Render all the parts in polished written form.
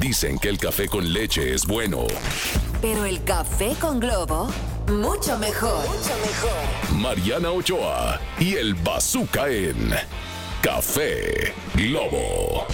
Dicen que el café con leche es bueno. Pero el café con Globo, mucho mejor. Mucho mejor. Mariana Ochoa y el Bazooka en Café Globo.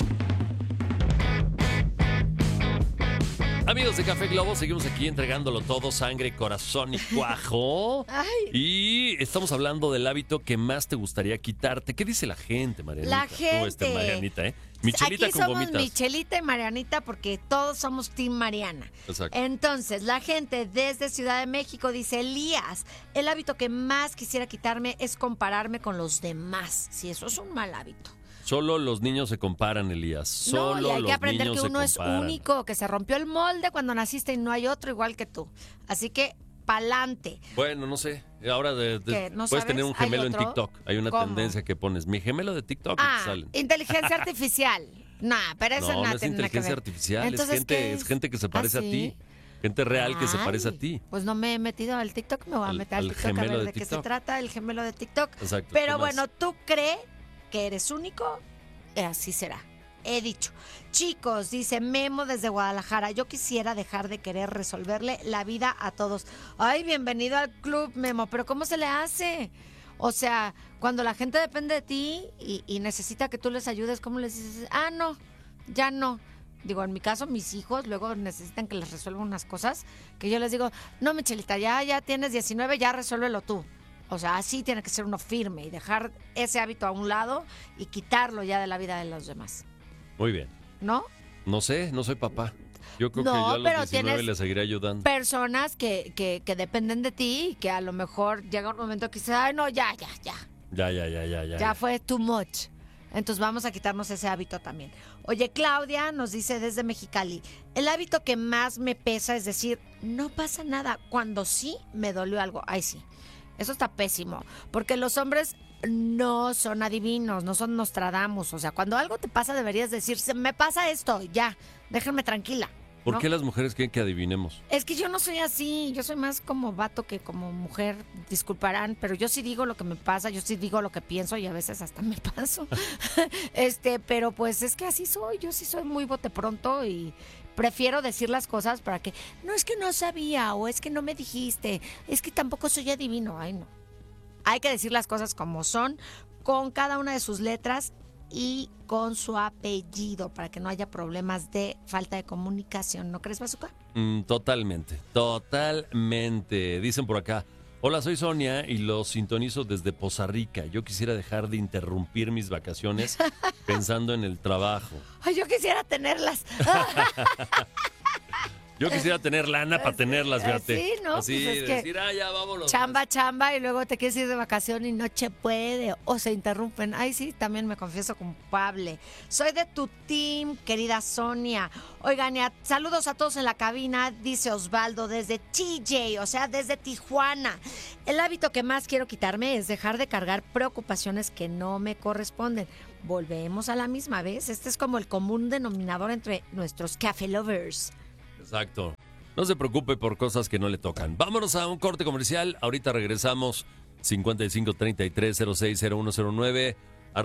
Amigos de Café Globo, seguimos aquí entregándolo todo, sangre, corazón y cuajo. Ay. Y estamos hablando del hábito que más te gustaría quitarte. ¿Qué dice la gente, Marianita? La gente. Tú, Marianita, ¿eh? Michelita aquí con somos gomitas. Michelita y Marianita porque todos somos Team Mariana. Exacto. Entonces, la gente desde Ciudad de México dice, Elías, el hábito que más quisiera quitarme es compararme con los demás. Si eso es un mal hábito. Solo los niños se comparan, Elías. Solo No, y hay los que aprender niños que uno se es comparan. único, que se rompió el molde cuando naciste y no hay otro igual que tú. Así que, pa'lante. Bueno, no sé. Ahora ¿Qué? ¿No puedes sabes? tener un ¿Hay gemelo en otro? TikTok. Hay una ¿Cómo? tendencia que pones mi gemelo de TikTok y te salen. Inteligencia artificial. Nah, pero eso No, nada no es tiene nada que inteligencia ver. artificial, Entonces, es ¿qué gente que se parece ¿Ah, a sí? ti. Gente real que se Ay, parece a ti. Pues no me he metido al TikTok, me voy a meter al al TikTok a gemelo ver de de qué se TikTok. trata el gemelo de TikTok. Exacto. Pero ¿qué más? bueno, ¿tú crees que eres único? Así será. He dicho. Chicos, dice Memo desde Guadalajara, yo quisiera dejar de querer resolverle la vida a todos. Ay, bienvenido al club, Memo, pero ¿cómo se le hace? O sea, cuando la gente depende de ti y necesita que tú les ayudes, ¿cómo les dices? Ah, no, ya no. Digo, en mi caso, mis hijos luego necesitan que les resuelva unas cosas que yo les digo, no, Michelita, ya tienes 19, ya resuélvelo tú. O sea, así tiene que ser uno firme y dejar ese hábito a un lado y quitarlo ya de la vida de los demás. Muy bien. ¿No? No sé, no soy papá. Yo creo No, que yo a los pero 19 tienes le seguiré ayudando. Personas que dependen de ti y que a lo mejor llega un momento que dices, ay, no, ya. Ya fue too much. Entonces vamos a quitarnos ese hábito también. Oye, Claudia nos dice desde Mexicali, el hábito que más me pesa es decir, no pasa nada, cuando sí me dolió algo. Ay, sí. Eso está pésimo, porque los hombres no son adivinos, no son Nostradamus. O sea, cuando algo te pasa deberías decir, me pasa esto, ya, déjenme tranquila. ¿Por ¿no? qué las mujeres quieren que adivinemos? Es que yo no soy así, yo soy más como vato que como mujer, disculparán, pero yo sí digo lo que me pasa, yo sí digo lo que pienso y a veces hasta me paso. Pero pues es que así soy, yo sí soy muy bote pronto y prefiero decir las cosas para que, no es que no sabía o es que no me dijiste, es que tampoco soy adivino, ay no. Hay que decir las cosas como son, con cada una de sus letras y con su apellido para que no haya problemas de falta de comunicación. ¿No crees, Bazooka? Totalmente. Dicen por acá, hola, soy Sonia y los sintonizo desde Poza Rica. Yo quisiera dejar de interrumpir mis vacaciones pensando en el trabajo. Ay, yo quisiera tenerlas. Yo quisiera tener lana para tenerlas, fíjate. Sí, ¿no? Así, Pues es que decir, ya vámonos. Chamba, y luego te quieres ir de vacación y no se puede, o se interrumpen. Ay, sí, también me confieso culpable. Soy de tu team, querida Sonia. Oigan, saludos a todos en la cabina, dice Osvaldo, desde TJ, o sea, desde Tijuana. El hábito que más quiero quitarme es dejar de cargar preocupaciones que no me corresponden. Volvemos a la misma vez. Este es como el común denominador entre nuestros café lovers. Exacto. No se preocupe por cosas que no le tocan. Vámonos a un corte comercial. Ahorita regresamos. 5533060109.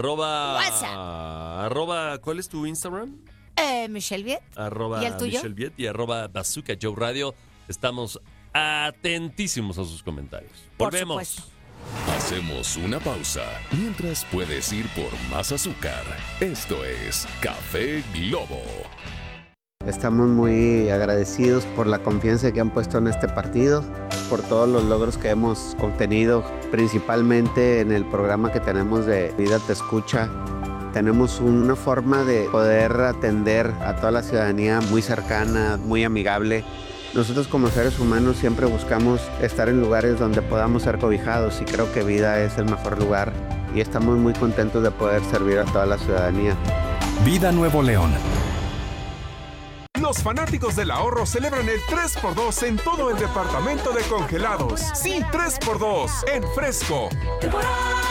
WhatsApp. ¿Cuál es tu Instagram? Michelle Viet. @ ¿Y el tuyo? Michelle Viet y @ Bazooka Joe Radio. Estamos atentísimos a sus comentarios. Por Volvemos. supuesto. Hacemos una pausa. Mientras puedes ir por más azúcar. Esto es Café Globo. Estamos muy agradecidos por la confianza que han puesto en este partido, por todos los logros que hemos obtenido, principalmente en el programa que tenemos de Vida Te Escucha. Tenemos una forma de poder atender a toda la ciudadanía muy cercana, muy amigable. Nosotros como seres humanos siempre buscamos estar en lugares donde podamos ser cobijados y creo que Vida es el mejor lugar y estamos muy contentos de poder servir a toda la ciudadanía. Vida Nuevo León. Los fanáticos del ahorro celebran el 3x2 en todo el departamento de congelados. Sí, 3x2 en Fresco. Temporada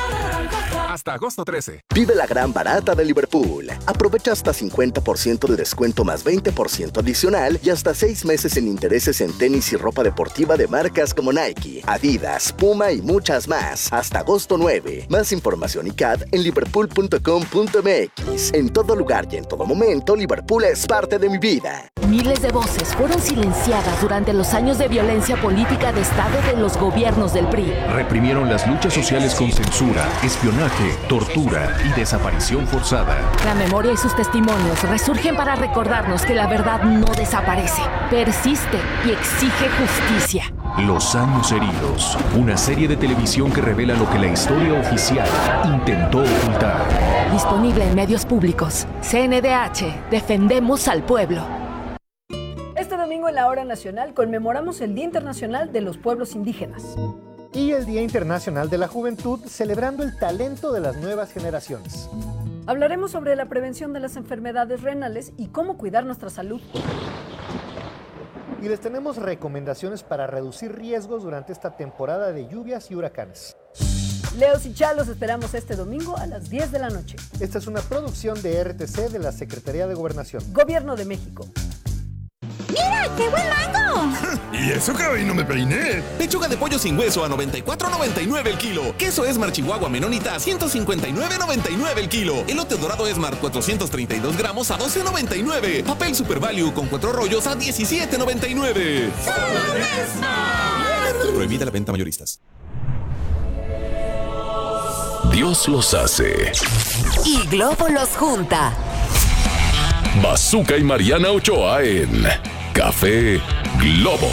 Hasta agosto 13. Vive la gran barata de Liverpool. Aprovecha hasta 50% de descuento más 20% adicional y hasta 6 meses sin intereses en tenis y ropa deportiva de marcas como Nike, Adidas, Puma y muchas más. Hasta agosto 9. Más información y CAD en liverpool.com.mx. En todo lugar y en todo momento, Liverpool es parte de mi vida. Miles de voces fueron silenciadas durante los años de violencia política de Estado de los gobiernos del PRI. Reprimieron las luchas sociales con censura, espionaje, tortura y desaparición forzada. La memoria y sus testimonios resurgen para recordarnos que la verdad no desaparece, persiste y exige justicia. Los años heridos, una serie de televisión que revela lo que la historia oficial intentó ocultar. Disponible en medios públicos. CNDH, defendemos al pueblo. Este domingo en la Hora Nacional conmemoramos el Día Internacional de los Pueblos Indígenas. Y el Día Internacional de la Juventud, celebrando el talento de las nuevas generaciones. Hablaremos sobre la prevención de las enfermedades renales y cómo cuidar nuestra salud. Y les tenemos recomendaciones para reducir riesgos durante esta temporada de lluvias y huracanes. Leos y Chalos esperamos este domingo a las 10 de la noche. Esta es una producción de RTC de la Secretaría de Gobernación. Gobierno de México. ¡Mira, qué buen mango! ¿Y eso que hoy no me peiné? Pechuga de pollo sin hueso a $94.99 el kilo. Queso Esmar Chihuahua Menonita a $159.99 el kilo. Elote dorado Esmar 432 gramos a $12.99. Papel Super Value con 4 rollos a $17.99. ¡Solo Esmar! Prohibida la venta mayoristas. Dios los hace. Y Globo los junta. Bazooka y Mariana Ochoa en Café Globo.